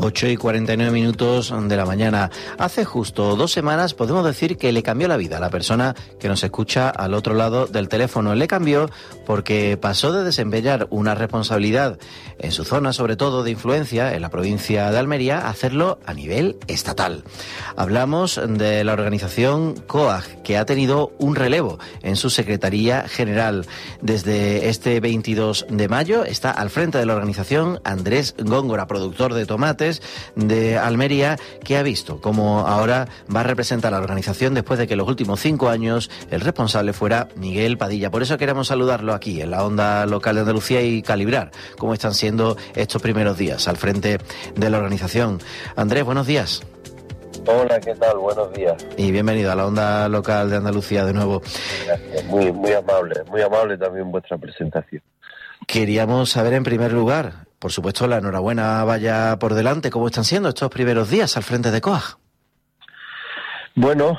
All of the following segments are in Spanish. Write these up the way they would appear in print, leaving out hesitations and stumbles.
8:49 de la mañana. Hace justo 2 semanas podemos decir que le cambió la vida a la persona que nos escucha al otro lado del teléfono. Le cambió porque pasó de desempeñar una responsabilidad en su zona, sobre todo de influencia, en la provincia de Almería, a hacerlo a nivel estatal. Hablamos de la organización COAG, que ha tenido un relevo en su Secretaría General. Desde este 22 de mayo está al frente de la organización Andrés Góngora, productor de tomates de Almería, que ha visto cómo ahora va a representar a la organización después de que en los últimos 5 años el responsable fuera Miguel Padilla. Por eso queremos saludarlo aquí en la onda local de Andalucía y calibrar cómo están siendo estos primeros días al frente de la organización. Andrés, buenos días. Hola, ¿qué tal? Buenos días. Y bienvenido a la onda local de Andalucía de nuevo. Gracias, muy amable también vuestra presentación. Queríamos saber en primer lugar, por supuesto, la enhorabuena vaya por delante, ¿cómo están siendo estos primeros días al frente de COAG? Bueno,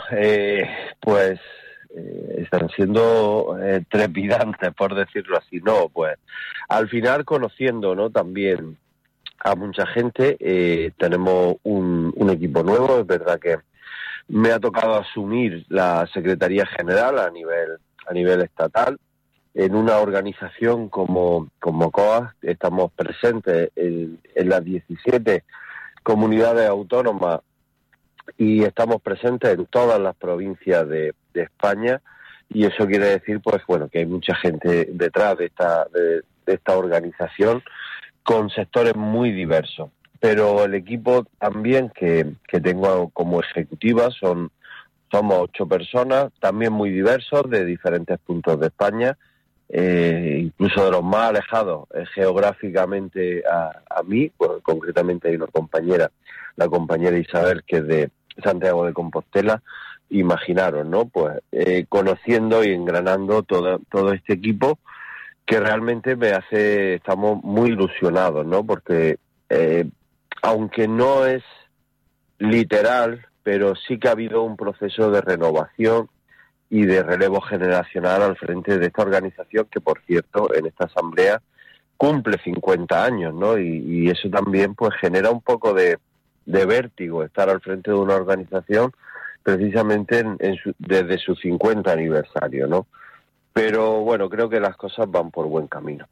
están siendo trepidantes, por decirlo así, ¿no? Pues al final conociendo, ¿no? También a mucha gente, tenemos un equipo nuevo. Es verdad que me ha tocado asumir la Secretaría General a nivel estatal. En una organización como COAG estamos presentes en las 17 comunidades autónomas y estamos presentes en todas las provincias de España, y eso quiere decir que hay mucha gente detrás de esta organización con sectores muy diversos. Pero el equipo también que tengo como ejecutiva somos 8 personas, también muy diversos, de diferentes puntos de España, incluso de los más alejados geográficamente a mí. Pues, concretamente hay una compañera, la compañera Isabel, que es de Santiago de Compostela. Imaginaros, ¿no? Pues conociendo y engranando todo este equipo, que realmente estamos muy ilusionados, ¿no? Porque aunque no es literal, pero sí que ha habido un proceso de renovación y de relevo generacional al frente de esta organización, que por cierto en esta asamblea cumple 50 años, ¿no? Y eso también pues genera un poco de vértigo, estar al frente de una organización precisamente desde su 50 aniversario, ¿no? Pero bueno, creo que las cosas van por buen camino.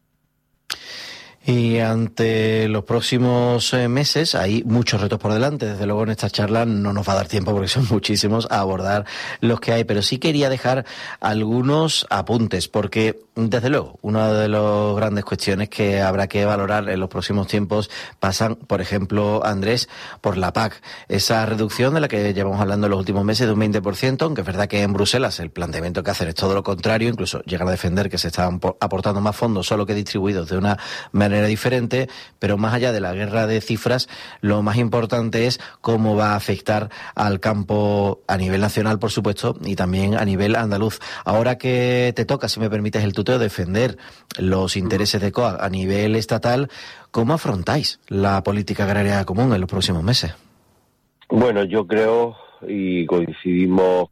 Y ante los próximos meses hay muchos retos por delante. Desde luego en esta charla no nos va a dar tiempo porque son muchísimos a abordar los que hay, pero sí quería dejar algunos apuntes, porque desde luego una de las grandes cuestiones que habrá que valorar en los próximos tiempos pasan, por ejemplo, Andrés, por la PAC. Esa reducción de la que llevamos hablando en los últimos meses de un 20%, aunque es verdad que en Bruselas el planteamiento que hacen es todo lo contrario, incluso llegan a defender que se están aportando más fondos solo que distribuidos de una manera diferente, pero más allá de la guerra de cifras, lo más importante es cómo va a afectar al campo a nivel nacional, por supuesto, y también a nivel andaluz. Ahora que te toca, si me permites el tuteo, defender los intereses de COAG a nivel estatal, ¿cómo afrontáis la política agraria común en los próximos meses? Bueno, yo creo, y coincidimos,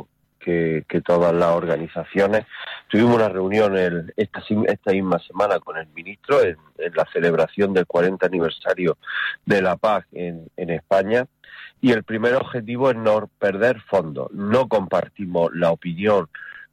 que todas las organizaciones. Tuvimos una reunión esta misma semana con el ministro en la celebración del 40 aniversario de la PAC en España, y el primer objetivo es no perder fondos. No compartimos la opinión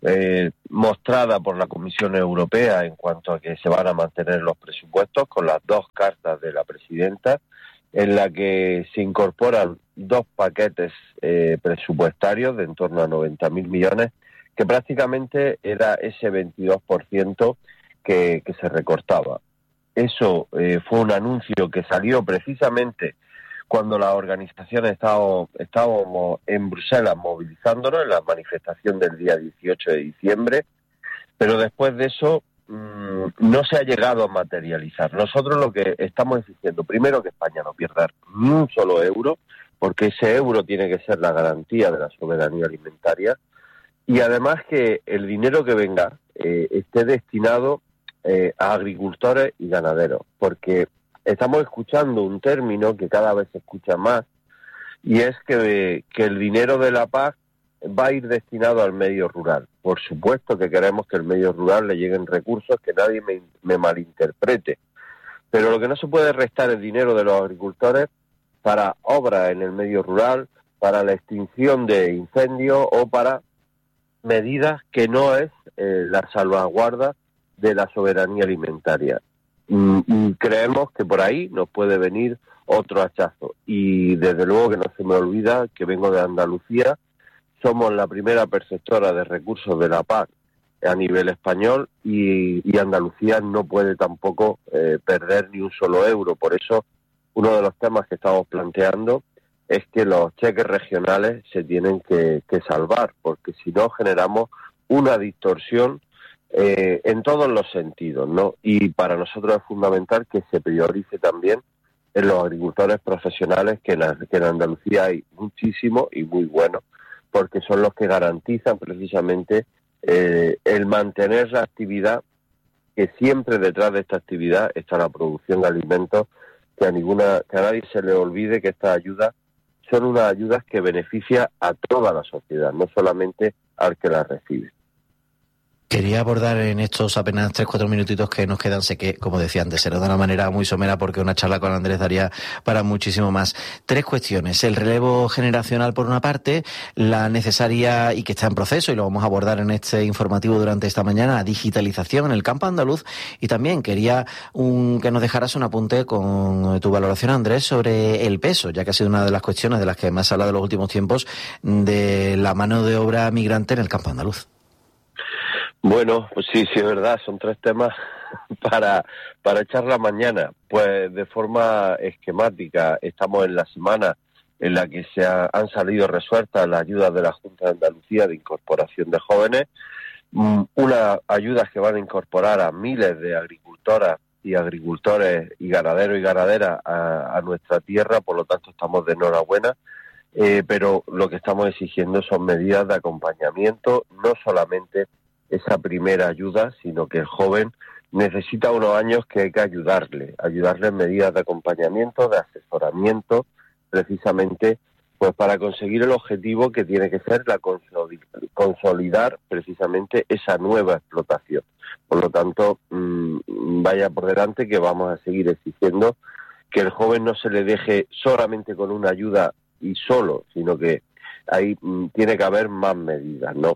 mostrada por la Comisión Europea en cuanto a que se van a mantener los presupuestos, con las 2 cartas de la presidenta, en la que se incorporan 2 paquetes presupuestarios de en torno a 90.000 millones, que prácticamente era ese 22% que se recortaba. Eso fue un anuncio que salió precisamente cuando las organizaciones estábamos en Bruselas movilizándonos en la manifestación del día 18 de diciembre, pero después de eso no se ha llegado a materializar. Nosotros lo que estamos exigiendo, primero, que España no pierda ni un solo euro, porque ese euro tiene que ser la garantía de la soberanía alimentaria, y además que el dinero que venga esté destinado a agricultores y ganaderos, porque estamos escuchando un término que cada vez se escucha más, y es que el dinero de la PAC va a ir destinado al medio rural. Por supuesto que queremos que al medio rural le lleguen recursos, que nadie me malinterprete, pero lo que no se puede restar el dinero de los agricultores para obras en el medio rural, para la extinción de incendios o para medidas que no es la salvaguarda de la soberanía alimentaria. Y creemos que por ahí nos puede venir otro hachazo. Y desde luego que no se me olvida que vengo de Andalucía, somos la primera perceptora de recursos de la PAC a nivel español y Andalucía no puede tampoco perder ni un solo euro. Por eso uno de los temas que estamos planteando es que los cheques regionales se tienen que salvar, porque si no generamos una distorsión en todos los sentidos, ¿no? Y para nosotros es fundamental que se priorice también en los agricultores profesionales, que en Andalucía hay muchísimos y muy buenos, porque son los que garantizan precisamente el mantener la actividad, que siempre detrás de esta actividad está la producción de alimentos, que a nadie se le olvide que estas ayudas son unas ayudas que benefician a toda la sociedad, no solamente al que las recibe. Quería abordar en estos apenas 3-4 minutitos que nos quedan, sé que, como decía antes, será de una manera muy somera porque una charla con Andrés daría para muchísimo más. 3 cuestiones: el relevo generacional por una parte, la necesaria y que está en proceso, y lo vamos a abordar en este informativo durante esta mañana, la digitalización en el campo andaluz, y también quería que nos dejaras un apunte con tu valoración, Andrés, sobre el peso, ya que ha sido una de las cuestiones de las que más se ha hablado en los últimos tiempos, de la mano de obra migrante en el campo andaluz. Bueno, pues sí, es verdad, son 3 temas para echar la mañana. Pues de forma esquemática, estamos en la semana en la que han salido resueltas las ayudas de la Junta de Andalucía de incorporación de jóvenes, unas ayudas que van a incorporar a miles de agricultoras y agricultores y ganaderos y ganaderas a nuestra tierra, por lo tanto estamos de enhorabuena. Pero lo que estamos exigiendo son medidas de acompañamiento, no solamente esa primera ayuda, sino que el joven necesita unos años que hay que ayudarle en medidas de acompañamiento, de asesoramiento, precisamente pues para conseguir el objetivo que tiene que ser la consolidar precisamente esa nueva explotación. Por lo tanto, vaya por delante que vamos a seguir exigiendo que el joven no se le deje solamente con una ayuda y solo, sino que ahí tiene que haber más medidas, ¿no?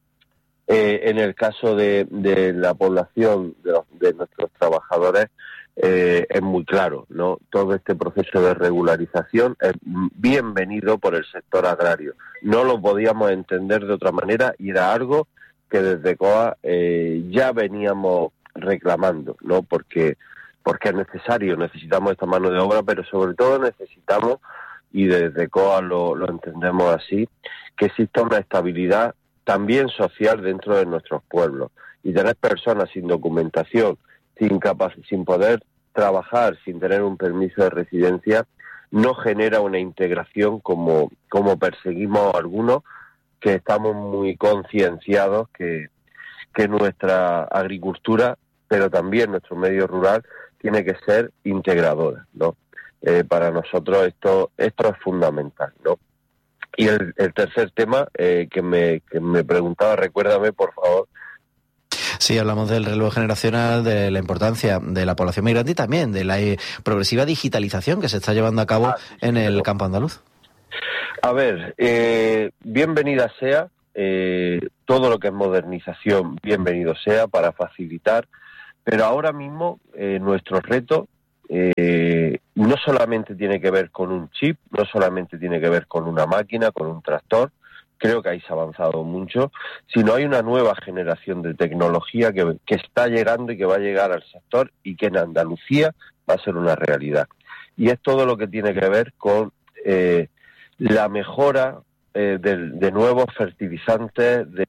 En el caso de la población, de nuestros trabajadores, es muy claro, ¿no? Todo este proceso de regularización es bienvenido por el sector agrario. No lo podíamos entender de otra manera y era algo que desde COA ya veníamos reclamando, ¿no? Porque es necesario, necesitamos esta mano de obra, pero sobre todo necesitamos, y desde COA lo entendemos así, que exista una estabilidad también social dentro de nuestros pueblos, y tener personas sin documentación, sin poder trabajar, sin tener un permiso de residencia, no genera una integración como perseguimos algunos, que estamos muy concienciados que nuestra agricultura, pero también nuestro medio rural, tiene que ser integradora, ¿no? Para nosotros esto es fundamental, ¿no? Y el tercer tema que me preguntaba, recuérdame, por favor. Sí, hablamos del relevo generacional, de la importancia de la población migrante y también de la progresiva digitalización que se está llevando a cabo en el campo andaluz. A ver, bienvenida sea todo lo que es modernización, bienvenido sea para facilitar, pero ahora mismo nuestro reto no solamente tiene que ver con un chip, no solamente tiene que ver con una máquina, con un tractor, creo que ahí se ha avanzado mucho, sino hay una nueva generación de tecnología que está llegando y que va a llegar al sector y que en Andalucía va a ser una realidad. Y es todo lo que tiene que ver con la mejora de nuevos fertilizantes, de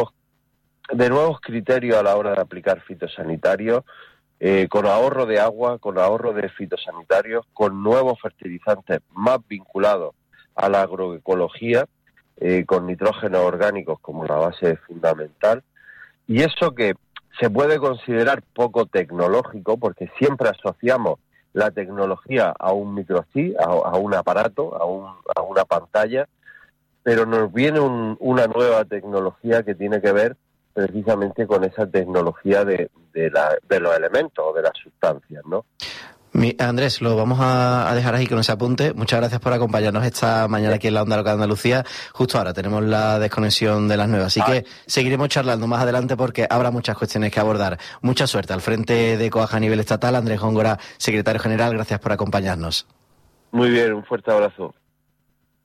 nuevos criterios a la hora de aplicar fitosanitarios, con ahorro de agua, con ahorro de fitosanitarios, con nuevos fertilizantes más vinculados a la agroecología, con nitrógenos orgánicos como la base fundamental. Y eso que se puede considerar poco tecnológico, porque siempre asociamos la tecnología a un microchip, a un aparato, a una pantalla, pero nos viene una nueva tecnología que tiene que ver precisamente con esa tecnología de los elementos o de las sustancias, ¿no? Andrés, lo vamos a dejar ahí con ese apunte. Muchas gracias por acompañarnos esta mañana aquí en la Onda Local de Andalucía. Justo ahora tenemos la desconexión de las 9, así que seguiremos charlando más adelante porque habrá muchas cuestiones que abordar. Mucha suerte al frente de COAG a nivel estatal. Andrés Góngora, secretario general, gracias por acompañarnos. Muy bien, un fuerte abrazo.